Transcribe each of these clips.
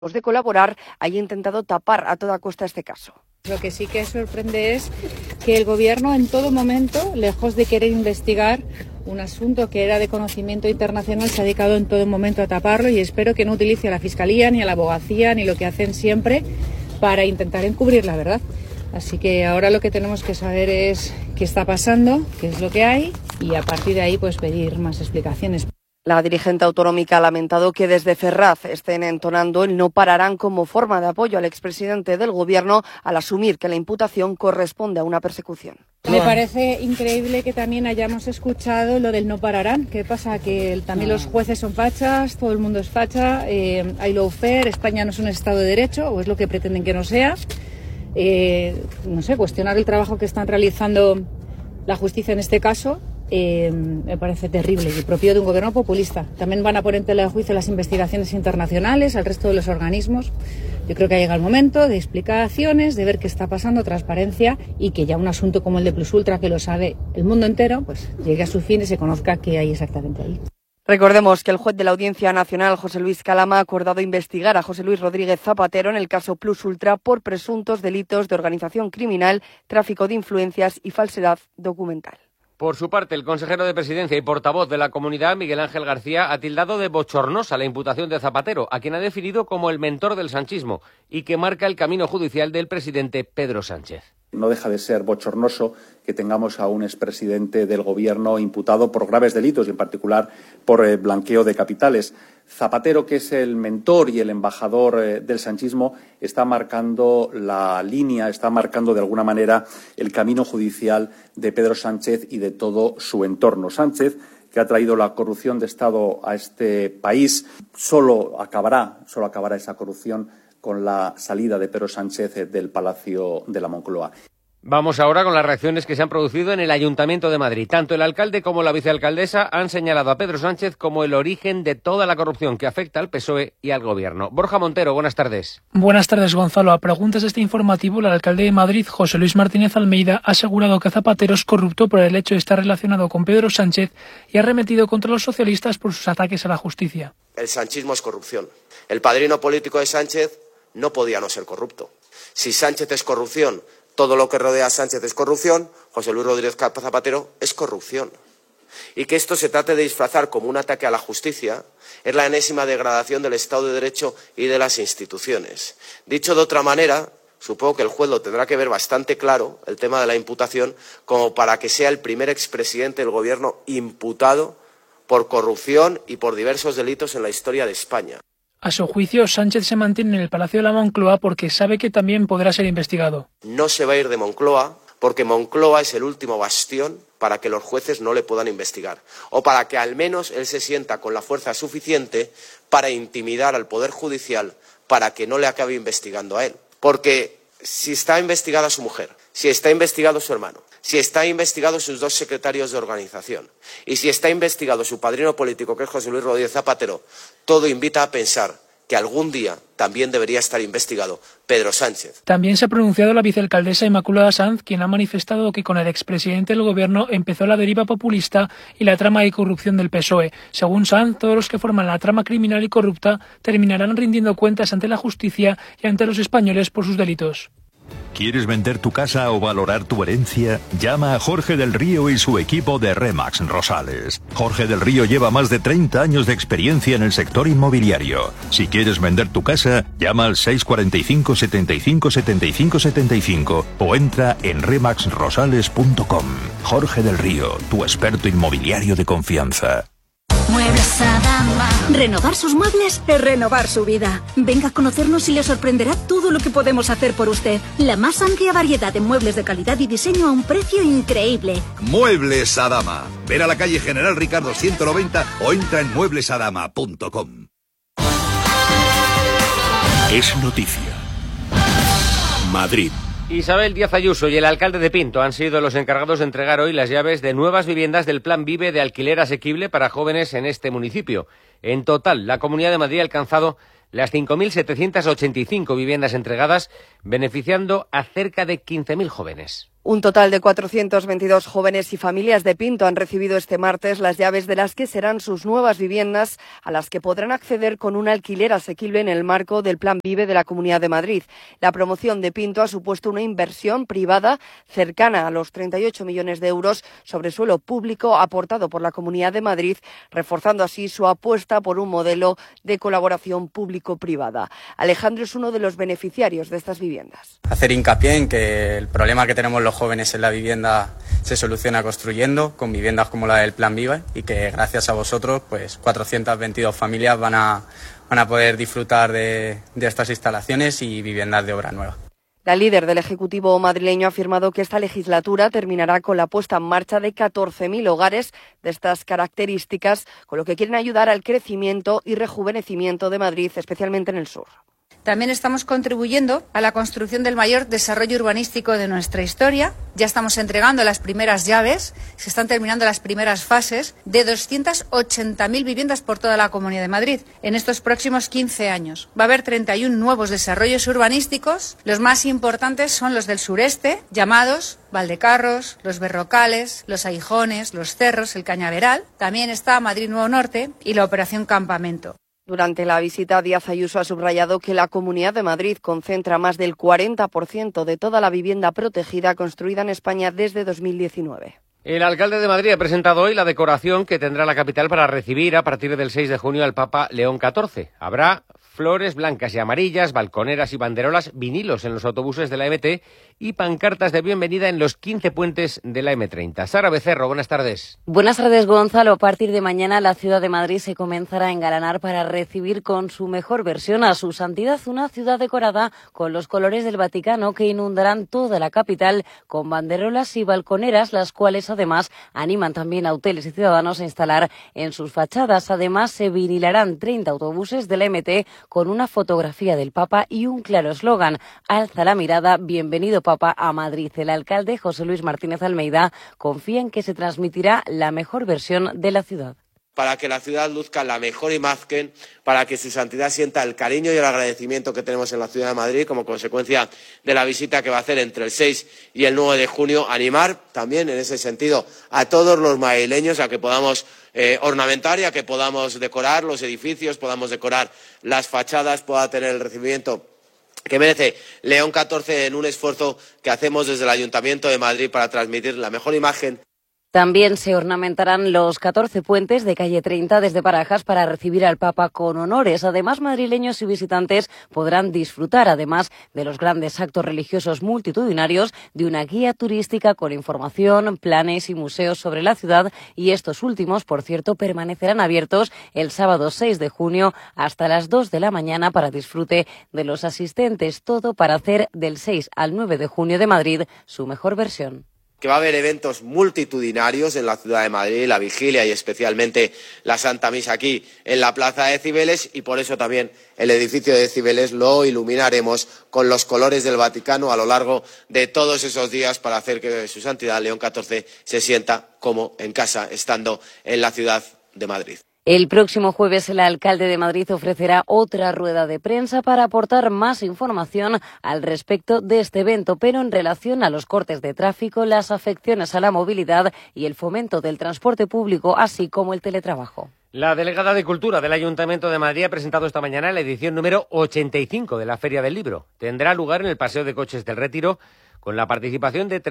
de colaborar, haya intentado tapar a toda costa este caso. Lo que sí que sorprende es que el Gobierno en todo momento, lejos de querer investigar un asunto que era de conocimiento internacional, se ha dedicado en todo momento a taparlo, y espero que no utilice a la Fiscalía ni a la Abogacía ni lo que hacen siempre para intentar encubrir la verdad. Así que ahora lo que tenemos que saber es qué está pasando, qué es lo que hay, y a partir de ahí pues pedir más explicaciones. La dirigente autonómica ha lamentado que desde Ferraz estén entonando el no pararán como forma de apoyo al expresidente del Gobierno al asumir que la imputación corresponde a una persecución. Me parece increíble que también hayamos escuchado lo del no pararán. ¿Qué pasa? Que también los jueces son fachas, todo el mundo es facha, hay lawfare, España no es un Estado de Derecho, o es lo que pretenden que no sea. No sé, cuestionar el trabajo que están realizando la justicia en este caso. Me parece terrible y propio de un gobierno populista. También van a poner en tela de juicio las investigaciones internacionales, al resto de los organismos. Yo creo que ha llegado el momento de explicaciones, de ver qué está pasando, transparencia, y que ya un asunto como el de Plus Ultra, que lo sabe el mundo entero, pues llegue a su fin y se conozca qué hay exactamente ahí. Recordemos que el juez de la Audiencia Nacional, José Luis Calama, ha acordado investigar a José Luis Rodríguez Zapatero en el caso Plus Ultra por presuntos delitos de organización criminal, tráfico de influencias y falsedad documental. Por su parte, el consejero de Presidencia y portavoz de la Comunidad, Miguel Ángel García, ha tildado de bochornosa la imputación de Zapatero, a quien ha definido como el mentor del sanchismo y que marca el camino judicial del presidente Pedro Sánchez. No deja de ser bochornoso que tengamos a un expresidente del Gobierno imputado por graves delitos y, en particular, por blanqueo de capitales. Zapatero, que es el mentor y el embajador del sanchismo, está marcando la línea, está marcando de alguna manera el camino judicial de Pedro Sánchez y de todo su entorno. Sánchez, que ha traído la corrupción de Estado a este país, solo acabará esa corrupción con la salida de Pedro Sánchez del Palacio de la Moncloa. Vamos ahora con las reacciones que se han producido en el Ayuntamiento de Madrid. Tanto el alcalde como la vicealcaldesa han señalado a Pedro Sánchez como el origen de toda la corrupción que afecta al PSOE y al Gobierno. Borja Montero, buenas tardes. Buenas tardes, Gonzalo. A preguntas de este informativo, el alcalde de Madrid, José Luis Martínez Almeida, ha asegurado que Zapatero es corrupto por el hecho de estar relacionado con Pedro Sánchez y ha arremetido contra los socialistas por sus ataques a la justicia. El sanchismo es corrupción. El padrino político de Sánchez no podía no ser corrupto. Si Sánchez es corrupción, todo lo que rodea a Sánchez es corrupción, José Luis Rodríguez Zapatero es corrupción. Y que esto se trate de disfrazar como un ataque a la justicia es la enésima degradación del Estado de Derecho y de las instituciones. Dicho de otra manera, supongo que el juez lo tendrá que ver bastante claro, el tema de la imputación, como para que sea el primer expresidente del Gobierno imputado por corrupción y por diversos delitos en la historia de España. A su juicio, Sánchez se mantiene en el Palacio de la Moncloa porque sabe que también podrá ser investigado. No se va a ir de Moncloa porque Moncloa es el último bastión para que los jueces no le puedan investigar, o para que al menos él se sienta con la fuerza suficiente para intimidar al Poder Judicial para que no le acabe investigando a él. Porque si está investigada su mujer, si está investigado su hermano, si está investigado sus dos secretarios de organización y si está investigado su padrino político, que es José Luis Rodríguez Zapatero, todo invita a pensar que algún día también debería estar investigado Pedro Sánchez. También se ha pronunciado la vicealcaldesa Inmaculada Sanz, quien ha manifestado que con el expresidente del Gobierno empezó la deriva populista y la trama de corrupción del PSOE. Según Sanz, todos los que forman la trama criminal y corrupta terminarán rindiendo cuentas ante la justicia y ante los españoles por sus delitos. ¿Quieres vender tu casa o valorar tu herencia? Llama a Jorge del Río y su equipo de RE/MAX Rosales. Jorge del Río lleva más de 30 años de experiencia en el sector inmobiliario. Si quieres vender tu casa, llama al 645 75 75 75 o entra en remaxrosales.com. Jorge del Río, tu experto inmobiliario de confianza. Muebles Adama. Renovar sus muebles es renovar su vida. Venga a conocernos y le sorprenderá todo lo que podemos hacer por usted. La más amplia variedad de muebles de calidad y diseño a un precio increíble. Muebles Adama. Ven a la calle General Ricardo 190 o entra en mueblesadama.com. Es noticia. Madrid. Isabel Díaz Ayuso y el alcalde de Pinto han sido los encargados de entregar hoy las llaves de nuevas viviendas del Plan Vive de alquiler asequible para jóvenes en este municipio. En total, la Comunidad de Madrid ha alcanzado las 5.785 viviendas entregadas, beneficiando a cerca de 15.000 jóvenes. Un total de 422 jóvenes y familias de Pinto han recibido este martes las llaves de las que serán sus nuevas viviendas, a las que podrán acceder con un alquiler asequible en el marco del Plan Vive de la Comunidad de Madrid. La promoción de Pinto ha supuesto una inversión privada cercana a los 38 millones de euros sobre suelo público aportado por la Comunidad de Madrid, reforzando así su apuesta por un modelo de colaboración público-privada. Alejandro es uno de los beneficiarios de estas viviendas. Hacer hincapié en que el problema que tenemos los jóvenes en la vivienda se soluciona construyendo, con viviendas como la del Plan Vive, y que gracias a vosotros, pues 422 familias van a poder disfrutar de estas instalaciones y viviendas de obra nueva. La líder del Ejecutivo madrileño ha afirmado que esta legislatura terminará con la puesta en marcha de 14.000 hogares de estas características, con lo que quieren ayudar al crecimiento y rejuvenecimiento de Madrid, especialmente en el sur. También estamos contribuyendo a la construcción del mayor desarrollo urbanístico de nuestra historia. Ya estamos entregando las primeras llaves, se están terminando las primeras fases de 280.000 viviendas por toda la Comunidad de Madrid en estos próximos 15 años. Va a haber 31 nuevos desarrollos urbanísticos. Los más importantes son los del sureste, llamados Valdecarros, Los Berrocales, Los Aijones, Los Cerros, el Cañaveral. También está Madrid Nuevo Norte y la Operación Campamento. Durante la visita, Díaz Ayuso ha subrayado que la Comunidad de Madrid concentra más del 40% de toda la vivienda protegida construida en España desde 2019. El alcalde de Madrid ha presentado hoy la decoración que tendrá la capital para recibir a partir del 6 de junio al Papa León XIV. Habrá flores blancas y amarillas, balconeras y banderolas, vinilos en los autobuses de la MT y pancartas de bienvenida en los 15 puentes de la M30. Sara Becerro, buenas tardes. Buenas tardes, Gonzalo. A partir de mañana la ciudad de Madrid se comenzará a engalanar para recibir con su mejor versión a su santidad, una ciudad decorada con los colores del Vaticano que inundarán toda la capital con banderolas y balconeras, las cuales además animan también a hoteles y ciudadanos a instalar en sus fachadas. Además, se vinilarán 30 autobuses de la MT con una fotografía del Papa y un claro eslogan: alza la mirada, bienvenido Papa a Madrid. El alcalde José Luis Martínez Almeida confía en que se transmitirá la mejor versión de la ciudad. Para que la ciudad luzca la mejor imagen, para que su santidad sienta el cariño y el agradecimiento que tenemos en la ciudad de Madrid como consecuencia de la visita que va a hacer entre el 6 y el 9 de junio. Animar también en ese sentido a todos los madrileños a que podamos ornamentar y a que podamos decorar los edificios, podamos decorar las fachadas, pueda tener el recibimiento que merece León XIV en un esfuerzo que hacemos desde el Ayuntamiento de Madrid para transmitir la mejor imagen. También se ornamentarán los 14 puentes de calle 30 desde Barajas para recibir al Papa con honores. Además, madrileños y visitantes podrán disfrutar, además de los grandes actos religiosos multitudinarios, de una guía turística con información, planes y museos sobre la ciudad. Y estos últimos, por cierto, permanecerán abiertos el sábado 6 de junio hasta las 2 de la mañana para disfrute de los asistentes. Todo para hacer del 6 al 9 de junio de Madrid su mejor versión. Que va a haber eventos multitudinarios en la ciudad de Madrid, la vigilia y especialmente la Santa Misa aquí en la Plaza de Cibeles, y por eso también el edificio de Cibeles lo iluminaremos con los colores del Vaticano a lo largo de todos esos días para hacer que su santidad León XIV se sienta como en casa estando en la ciudad de Madrid. El próximo jueves el alcalde de Madrid ofrecerá otra rueda de prensa para aportar más información al respecto de este evento, pero en relación a los cortes de tráfico, las afecciones a la movilidad y el fomento del transporte público, así como el teletrabajo. La delegada de Cultura del Ayuntamiento de Madrid ha presentado esta mañana la edición número 85 de la Feria del Libro. Tendrá lugar en el Paseo de Coches del Retiro, con la participación de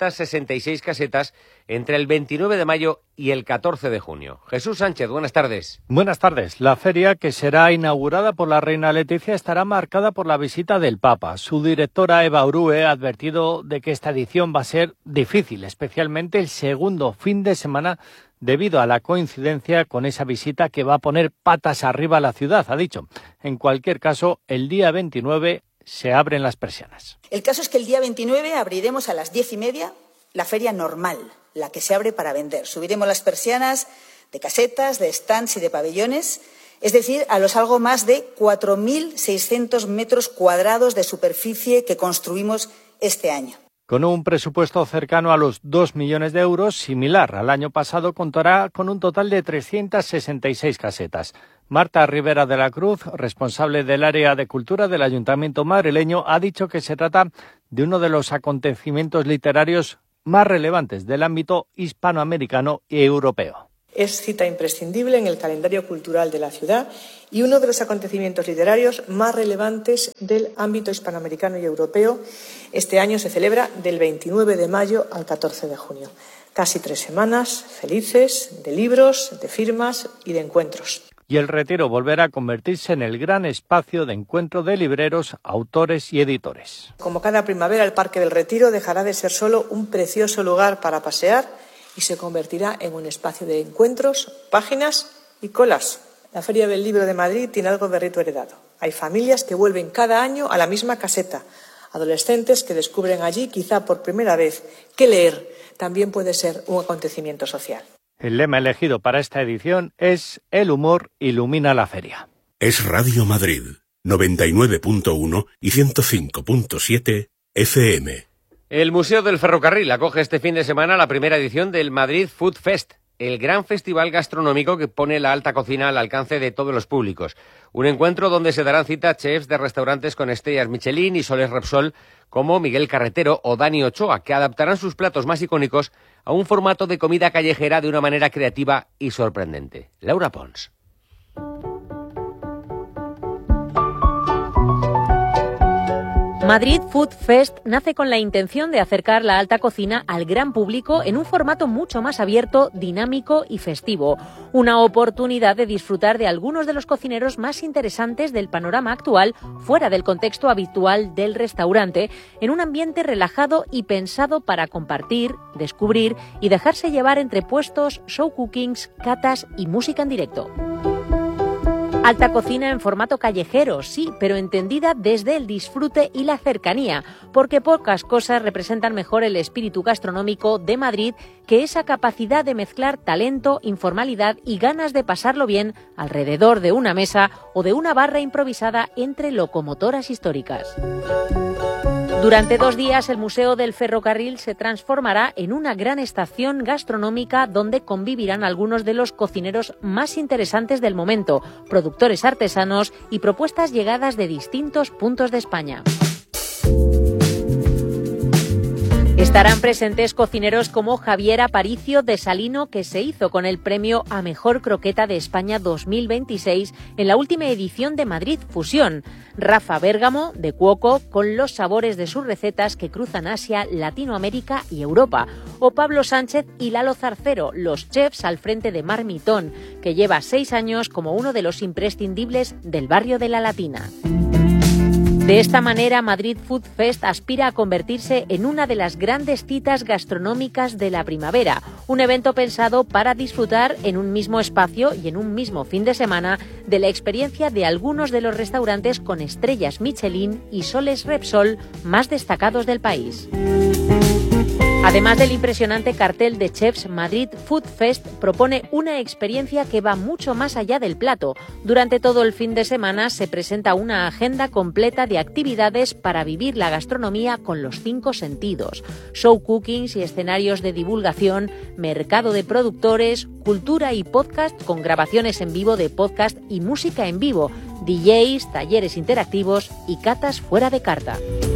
366 casetas entre el 29 de mayo y el 14 de junio. Jesús Sánchez, buenas tardes. Buenas tardes. La feria, que será inaugurada por la reina Leticia, estará marcada por la visita del Papa. Su directora, Eva Urue, ha advertido de que esta edición va a ser difícil, especialmente el segundo fin de semana, debido a la coincidencia con esa visita que va a poner patas arriba a la ciudad, ha dicho. En cualquier caso, el día 29 se abren las persianas. El caso es que el día 29 abriremos a las 10:30 la feria normal, la que se abre para vender. Subiremos las persianas de casetas, de stands y de pabellones, es decir, a los algo más de 4.600 metros cuadrados de superficie que construimos este año. Con un presupuesto cercano a los 2 millones de euros, similar al año pasado, contará con un total de 366 casetas. Marta Rivera de la Cruz, responsable del área de cultura del Ayuntamiento madrileño, ha dicho que se trata de uno de los acontecimientos literarios más relevantes del ámbito hispanoamericano y europeo. Es cita imprescindible en el calendario cultural de la ciudad y uno de los acontecimientos literarios más relevantes del ámbito hispanoamericano y europeo. Este año se celebra del 29 de mayo al 14 de junio. Casi 3 semanas felices de libros, de firmas y de encuentros. Y el Retiro volverá a convertirse en el gran espacio de encuentro de libreros, autores y editores. Como cada primavera, el Parque del Retiro dejará de ser solo un precioso lugar para pasear y se convertirá en un espacio de encuentros, páginas y colas. La Feria del Libro de Madrid tiene algo de rito heredado. Hay familias que vuelven cada año a la misma caseta, adolescentes que descubren allí, quizá por primera vez, que leer también puede ser un acontecimiento social. El lema elegido para esta edición es «El humor ilumina la feria». Es Radio Madrid, 99.1 y 105.7 FM. El Museo del Ferrocarril acoge este fin de semana la primera edición del Madrid Food Fest, el gran festival gastronómico que pone la alta cocina al alcance de todos los públicos. Un encuentro donde se darán cita chefs de restaurantes con estrellas Michelin y soles Repsol como Miguel Carretero o Dani Ochoa, que adaptarán sus platos más icónicos a un formato de comida callejera de una manera creativa y sorprendente. Laura Pons. Madrid Food Fest nace con la intención de acercar la alta cocina al gran público en un formato mucho más abierto, dinámico y festivo. Una oportunidad de disfrutar de algunos de los cocineros más interesantes del panorama actual, fuera del contexto habitual del restaurante, en un ambiente relajado y pensado para compartir, descubrir y dejarse llevar entre puestos, show cookings, catas y música en directo. Alta cocina en formato callejero, sí, pero entendida desde el disfrute y la cercanía, porque pocas cosas representan mejor el espíritu gastronómico de Madrid que esa capacidad de mezclar talento, informalidad y ganas de pasarlo bien alrededor de una mesa o de una barra improvisada entre locomotoras históricas. Durante 2 días, el Museo del Ferrocarril se transformará en una gran estación gastronómica donde convivirán algunos de los cocineros más interesantes del momento, productores artesanos y propuestas llegadas de distintos puntos de España. Estarán presentes cocineros como Javier Aparicio de Salino, que se hizo con el premio a Mejor Croqueta de España 2026 en la última edición de Madrid Fusión. Rafa Bérgamo, de Cuoco, con los sabores de sus recetas que cruzan Asia, Latinoamérica y Europa. O Pablo Sánchez y Lalo Zarcero, los chefs al frente de Marmitón, que lleva 6 años como uno de los imprescindibles del barrio de La Latina. De esta manera, Madrid Food Fest aspira a convertirse en una de las grandes citas gastronómicas de la primavera, un evento pensado para disfrutar en un mismo espacio y en un mismo fin de semana de la experiencia de algunos de los restaurantes con estrellas Michelin y soles Repsol más destacados del país. Además del impresionante cartel de chefs, Madrid Food Fest propone una experiencia que va mucho más allá del plato. Durante todo el fin de semana se presenta una agenda completa de actividades para vivir la gastronomía con los 5 sentidos. Show cookings y escenarios de divulgación, mercado de productores, cultura y podcast con grabaciones en vivo de podcast y música en vivo, DJs, talleres interactivos y catas fuera de carta.